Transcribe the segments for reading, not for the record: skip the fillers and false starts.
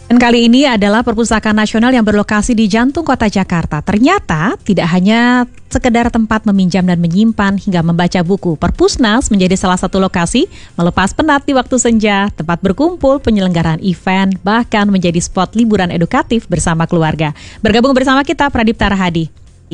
Dan kali ini adalah Perpustakaan Nasional yang berlokasi di jantung kota Jakarta. Ternyata tidak hanya sekedar tempat meminjam dan menyimpan hingga membaca buku. Perpusnas menjadi salah satu lokasi melepas penat di waktu senja, tempat berkumpul, penyelenggaraan event, bahkan menjadi spot liburan edukatif bersama keluarga. Bergabung bersama kita Pradipta Rahadi.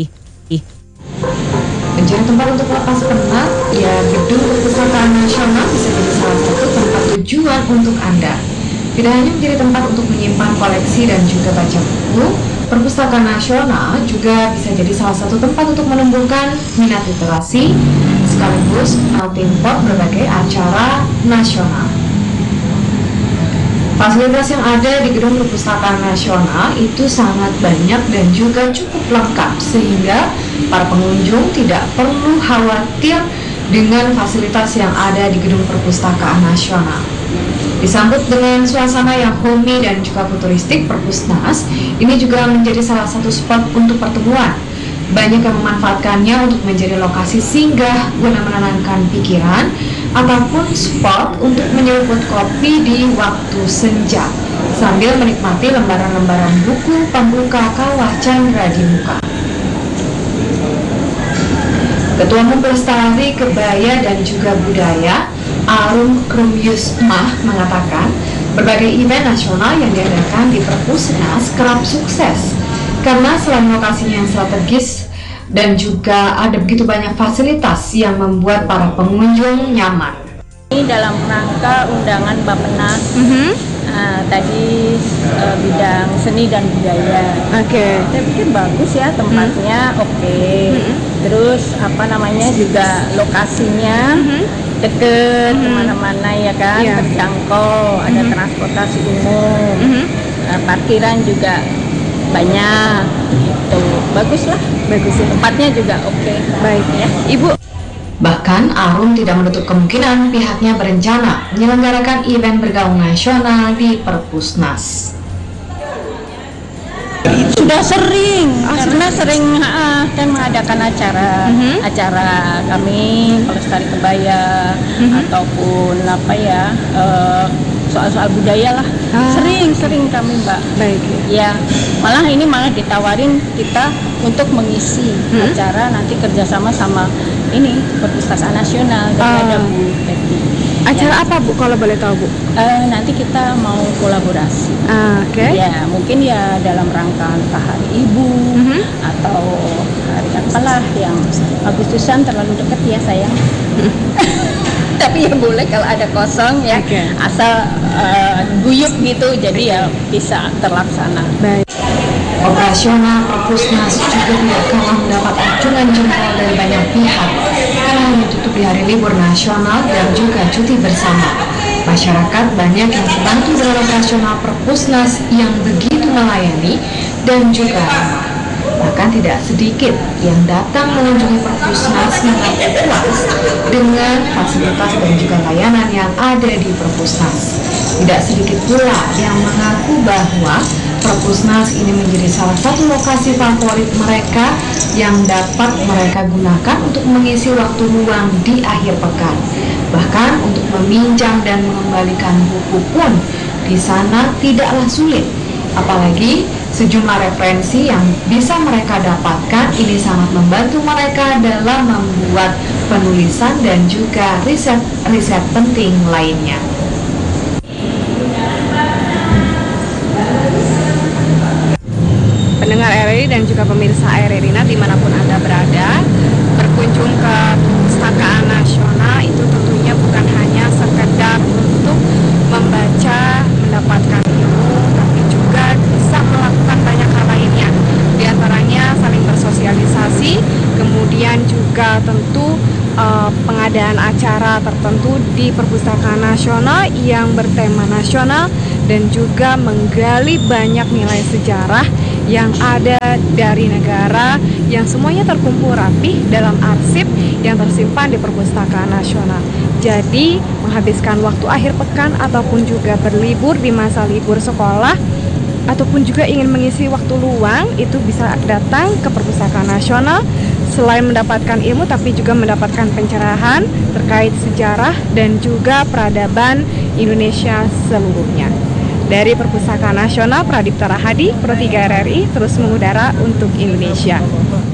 Mencari tempat untuk lepas penat, ya gedung Perpustakaan Nasional bisa jadi salah satu tempat tujuan untuk Anda. Tidak hanya menjadi tempat untuk menyimpan koleksi dan juga baca buku, Perpustakaan Nasional juga bisa jadi salah satu tempat untuk menumbuhkan minat literasi, sekaligus melting pot berbagai acara nasional. Fasilitas yang ada di gedung Perpustakaan Nasional itu sangat banyak dan juga cukup lengkap, sehingga para pengunjung tidak perlu khawatir dengan fasilitas yang ada di gedung Perpustakaan Nasional. Disambut dengan suasana yang homey dan juga futuristik, Perpusnas ini juga menjadi salah satu spot untuk pertemuan. Banyak yang memanfaatkannya untuk menjadi lokasi singgah guna menenangkan pikiran ataupun spot untuk menyeruput kopi di waktu senja sambil menikmati lembaran-lembaran buku pembuka Kawah Chandra di muka. Ketua Umum Pelestari Kebaya dan juga Budaya Arum Rumyusmah mengatakan berbagai event nasional yang diadakan di Perpusnas kerap sukses karena selain lokasinya yang strategis dan juga ada begitu banyak fasilitas yang membuat para pengunjung nyaman. Ini dalam rangka undangan Bappenas. Tadi bidang seni dan budaya. Saya pikir bagus ya tempatnya, Terus juga lokasinya deket kemana-mana ya kan, terjangkau, ada transportasi umum, parkiran juga banyak, gitu. Bagus ya. Tempatnya juga baik ya. Ibu. Bahkan Arum tidak menutup kemungkinan pihaknya berencana menyelenggarakan event bergaung nasional di Perpusnas. Sudah sering, karena sering kan mengadakan acara kami pelestari kebaya ataupun soal-soal budaya lah. Sering kami Mbak. Baik. Ya, malah ditawarin kita untuk mengisi acara nanti kerjasama sama ini Perpustakaan Nasional dan ada Bu Betty. Acara apa Bu kalau boleh tahu Bu? Nanti kita mau kolaborasi. Ya mungkin ya dalam rangka entah hari ibu atau hari apalah yang Agustusan terlalu dekat ya sayang. Tapi ya boleh kalau ada kosong ya, asal guyup gitu, jadi ya bisa terlaksana. Baik. Operasional Perpusnas juga tidak kalah mendapat acungan jempol dari banyak pihak karena hanya tutup di hari libur nasional dan juga cuti bersama. Masyarakat banyak yang terbantu dengan operasional Perpusnas yang begitu melayani dan juga ramah. Bahkan tidak sedikit yang datang mengunjungi Perpusnas mengaku puas dengan fasilitas dan juga layanan yang ada di Perpusnas. Tidak sedikit pula yang mengaku bahwa Perpusnas ini menjadi salah satu lokasi favorit mereka yang dapat mereka gunakan untuk mengisi waktu luang di akhir pekan. Bahkan untuk meminjam dan mengembalikan buku pun di sana tidaklah sulit. Apalagi sejumlah referensi yang bisa mereka dapatkan ini sangat membantu mereka dalam membuat penulisan dan juga riset penting lainnya. Pendengar RRI dan juga pemirsa RRI dimanapun Anda berada, berkunjung ke Perpustakaan Nasional itu tentunya bukan hanya sekedar untuk membaca, mendapatkan ilmu, tapi juga bisa melakukan banyak hal lainnya. Di antaranya saling bersosialisasi, kemudian juga tentu pengadaan acara tertentu di Perpustakaan Nasional yang bertema nasional dan juga menggali banyak nilai sejarah yang ada dari negara yang semuanya terkumpul rapih dalam arsip yang tersimpan di Perpustakaan Nasional. Jadi menghabiskan waktu akhir pekan ataupun juga berlibur di masa libur sekolah ataupun juga ingin mengisi waktu luang itu bisa datang ke Perpustakaan Nasional. Selain mendapatkan ilmu tapi juga mendapatkan pencerahan terkait sejarah dan juga peradaban Indonesia seluruhnya. Dari Perpustakaan Nasional, Pradipta Rahadi, Pro 3 RRI, terus mengudara untuk Indonesia.